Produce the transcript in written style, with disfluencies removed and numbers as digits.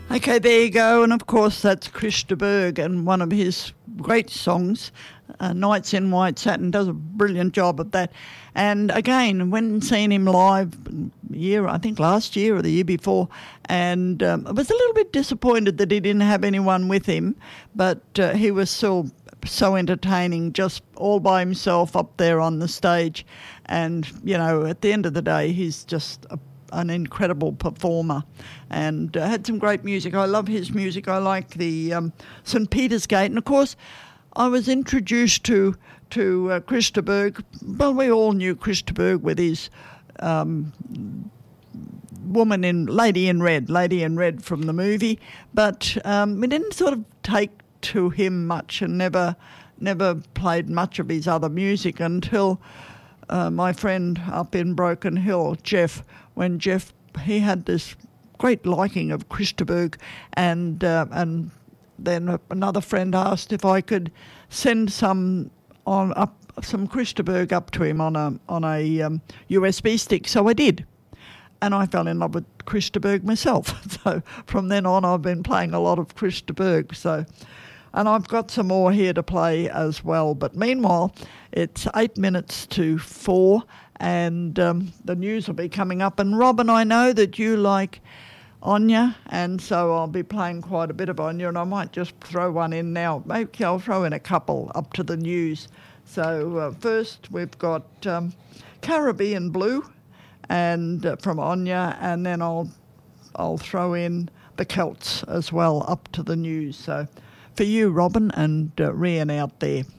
Okay, there you go. And of course, that's Chris de Burgh, and one of his great songs, Nights in White Satin, does a brilliant job of that. And again, went and seen him live I think last year or the year before, and I was a little bit disappointed that he didn't have anyone with him, but he was still so entertaining, just all by himself up there on the stage. And, you know, at the end of the day, he's just an incredible performer, and had some great music. I love his music. I like the St. Peter's Gate, and of course I was introduced to Chris de Burgh. Well, we all knew Chris de Burgh with his woman in Lady in Red from the movie, but we didn't sort of take to him much, and never played much of his other music until my friend up in Broken Hill, Jeff, when Jeff, he had this great liking of Chris de Burgh, and then another friend asked if I could send some Chris de Burgh up to him on a USB stick. So I did, and I fell in love with Chris de Burgh myself. So from then on, I've been playing a lot of Chris de Burgh. So, and I've got some more here to play as well. But meanwhile, it's 8 minutes to 4, and the news will be coming up. And Robin, I know that you like Anya, and so I'll be playing quite a bit of Anya, and I might just throw one in now. Maybe I'll throw in a couple up to the news. So first we've got Caribbean Blue, and from Anya, and then I'll throw in the Celts as well up to the news. So for you, Robin, and Rian out there.